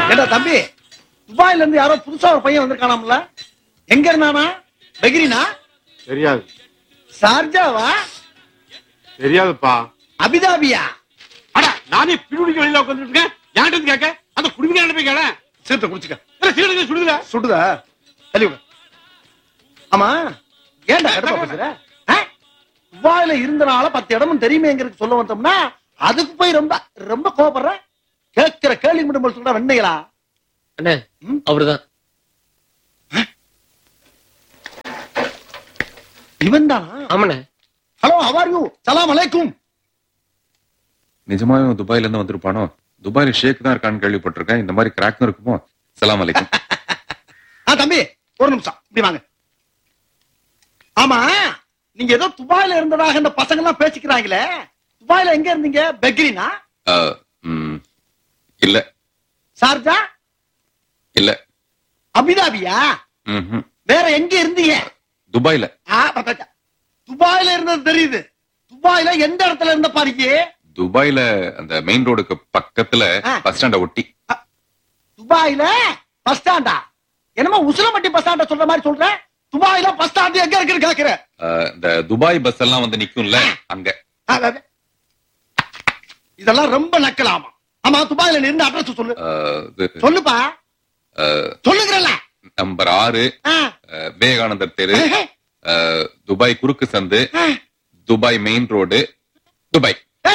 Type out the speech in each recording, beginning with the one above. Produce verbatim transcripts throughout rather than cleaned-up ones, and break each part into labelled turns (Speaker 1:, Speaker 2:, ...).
Speaker 1: ஏடா தம்பி, துபாயில இருந்து யாரோ புதுசா ஒரு பையன் வந்திருக்கானாம்ல? எங்க இருந்தானா? பெக்ரினா?
Speaker 2: தெரியாது.
Speaker 1: சார்ஜாவா?
Speaker 2: தெரியாதுப்பா.
Speaker 1: அபிதாபியா?
Speaker 2: அட நானே பிடிக்க வெளியில உட்கார்ந்துட்டு இருக்கேன். யார்கிட்ட கேட்க? அந்த குடிமையான போய் கேள.
Speaker 1: சீர்த்த குடிச்சுக்க.
Speaker 2: இல்ல சீரக சுடுதா?
Speaker 1: சுடுதா? தள்ளி விடு. ஆமா, ஏன்டா கடுப்பா பேசுற? துபாயில இருந்தனால பத்து இடமும் தெரியுமேங்கிறது சொல்ல வந்தோம்னா அதுக்கு போய் ரொம்ப ரொம்ப கோபப்படுற. கேட்கிற கேள்வி மட்டும் சொல்ற வெண்ணைகளா?
Speaker 3: அண்ணே அவருதான்.
Speaker 1: இவன் தானா?
Speaker 3: ஆமாண்ணே.
Speaker 1: Hello, how are you? சலாம் அலைக்கும்.
Speaker 4: நிஜமாவே துபாயில இருந்து வந்திருப்பானோ? துபாயில ஷேக் தான் இருக்கான்னு கேள்விப்பட்டிருக்கேன். இந்த மாதிரி கிராக்கும் இருக்குமோ? சலாம் அலைக்கும்.
Speaker 1: ஆ தம்பி, ஒரு நிமிஷம் இப்படி வாங்க. ஆமா, நீங்க ஏதோ துபாயில இருந்ததாக இந்த பசங்க எல்லாம் பேசிக்கிறாங்களே, துபாயில எங்க இருந்தீங்க? பெக்ரினா?
Speaker 4: இல்ல.
Speaker 1: சார்ஜா?
Speaker 4: இல்ல.
Speaker 1: அபிதாபியா? வேற எங்க இருந்தீங்க?
Speaker 4: துபாயில.
Speaker 1: துபாயில இருந்தது தெரியுது. துபாயில எந்த இடத்துல இருந்த பாருங்க?
Speaker 4: துபாயில அந்த மெயின் ரோடுக்கு பக்கத்துல பஸ் ஸ்டாண்ட ஒட்டி.
Speaker 1: துபாயில பஸ் ஸ்டாண்டா? என்னமோ உசிலம்பட்டி பஸ் ஸ்டாண்ட சொல்ற மாதிரி சொல்ற. துபாயில பஸ் ஸ்டாண்ட் எங்க இருக்குன்னு கேக்குற?
Speaker 4: இந்த துபாய் பஸ் எல்லாம் வந்து நிக்கும்ல அங்க.
Speaker 1: இதெல்லாம் ரொம்ப நக்கலாமா? ஆமா, துபாயில இருந்த அட்ரஸ் சொல்லு. சொல்லுப்பா. சொல்லுங்கறல.
Speaker 4: நம்பர் ஆறு, விவேகானந்தர் தெரு, துபாய் குறுக்கு சந்து, துபாய் மெயின் ரோடு, துபாய்.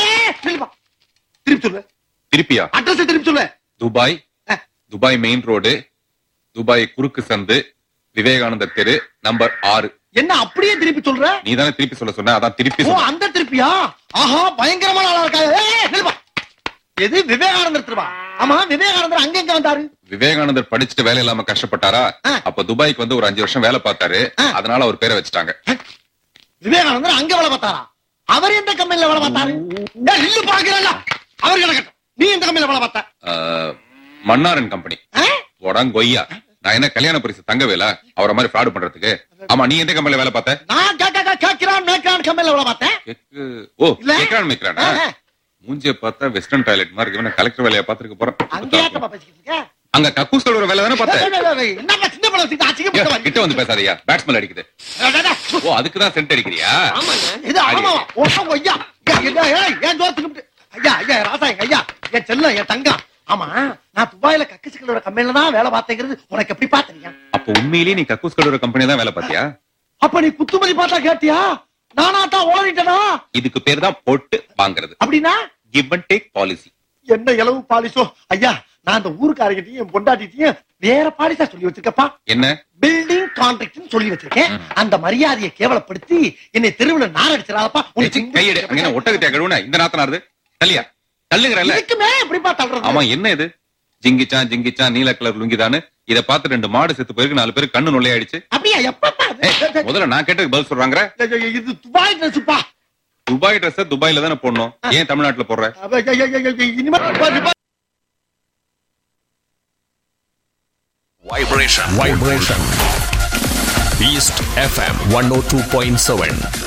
Speaker 1: திருப்பி சொல்லு.
Speaker 4: திருப்பியா?
Speaker 1: அட்ரஸ் திருப்பி சொல்லு.
Speaker 4: Dubai, Dubai main road, Dubai குறுக்கு சந்து, விவேகானந்தர் தெரு, நம்பர் ஆறு.
Speaker 1: என்ன அப்படியே திருப்பி சொல்ற?
Speaker 4: நீ தானே திருப்பி சொல்ல சொன்ன, அதான் திருப்பி சொல்ல.
Speaker 1: அந்த திருப்பியா? ஆஹா, பயங்கரமான ஆளா இருக்கா. எது விவேகானந்தர் திருவா? ஆமா, விவேகானந்தர் அங்க எங்க வந்தாரு?
Speaker 4: விவேகானந்தர் படிச்சுட்டு வேலை இல்லாம கஷ்டப்பட்டாரா? அப்ப துபாய்க்கு வந்து ஒரு அஞ்சு வருஷம் வேலை பார்த்தாரு. அதனால அவர் பேரை வச்சுட்டாங்க.
Speaker 1: விவேகானந்தர் அங்க வேலை பார்த்தாரா? அவர் எந்த கம்பெனில வேலை பார்த்தாரு? இல்ல பாக்குறல. அவர் கிடக்கட்டும். நீ எந்த கம்பெனில வேலை பார்த்த?
Speaker 4: மன்னாரன் கம்பெனி. கொய்யா. நான் என்ன கல்யாண பரிசு தங்கவேல அவரை மாதிரி ஃப்ராட் பண்றதுக்கு? ஆமா, நீ எந்த கம்பெனில வேலை பார்த்த?
Speaker 1: நான் கேக்கிறான் மேக்ரான் கம்பெனில வேலை பார்த்தேன்.
Speaker 4: ஓ, கேக்கிறான் மேக்ரானா? மூஞ்சிய பார்த்தா வெஸ்டர்ன் டாய்லெட் மாதிரி இருக்கு. கலெக்டர் வேலையை பார்த்துட்டு போறேன். அங்க கக்கூஸ் கழுவுற வேலை தானே பார்த்தேன். கிட்ட வந்து பேசாதயா, பேட்ஸ்மேன் அடிக்குது. ஓ, அதுக்கு தான் சென்ட் அடிக்கிறியா?
Speaker 1: இது ஆமா. ஓ ஐயா, ஏன் ஜோத்துக்கு ஐயா ஐயா ராசா ஐயா, என் செல்லம், என் தங்கம். ஆமா, நான் துபாயில கக்கூஸ் கழுவுற கம்பெனில தான் வேலை பார்த்தேங்கிறது உனக்கு எப்படி பாத்தீங்க?
Speaker 4: அப்ப உண்மையிலேயே நீ கக்கூஸ் கழுவுற கம்பெனி தான் வேலை பார்த்தியா?
Speaker 1: அப்ப நீ குத்துமதி பார்த்தா கேட்டியா? நானா தான் ஓடிட்டனா?
Speaker 4: இதுக்கு பேர் தான் போட்டு வாங்குறது.
Speaker 1: அப்படின்னா
Speaker 4: கிவ் அண்ட் டேக் பாலிசி.
Speaker 1: என்ன இலவு பாலிசோ? ஐயா, நான் அந்த ஊருக்காரங்கிட்டையும் பொண்டாட்டிட்டையும் வேற பாலிசா சொல்லி வச்சிருக்கப்பா.
Speaker 4: என்ன?
Speaker 1: பில்டிங் கான்ட்ராக்ட் சொல்லி வச்சிருக்கேன். அந்த மரியாதையை கேவலப்படுத்தி என்னை தெருவுல நார் அடிச்சிடாதப்பா.
Speaker 4: கையெடு. அங்க ஒட்டகத்தை கழுவுன இந்த நாத்தனாருது. தள்ளியா தள்ளுகிறல்ல.
Speaker 1: இதுக்குமே எப்படிப்பா தள்ளுறது?
Speaker 4: ஆமா, என்ன இது? ஜிங்கிச்சான் ஜிங்கிச்சான் நீல கலர் லுங்கிதானு இத பார்த்து ரெண்டு மாடு செத்து போயிருக்கு, நாலு பேருக்கு கண்ணு நொல்லையாயிடுச்சு.
Speaker 1: அப்படியா? எப்பப்பா?
Speaker 4: முதல்ல நான் கேட்டதுக்கு பதில் சொல்றாங்க.
Speaker 1: இது துபாய் ட்ரெஸ்ப்பா.
Speaker 4: துபாய் ட்ரெஸ் துபாயில தானே போடணும், ஏன் தமிழ்நாட்டுல போடுற?
Speaker 5: Vibration. Vibration. East F M one oh two point seven.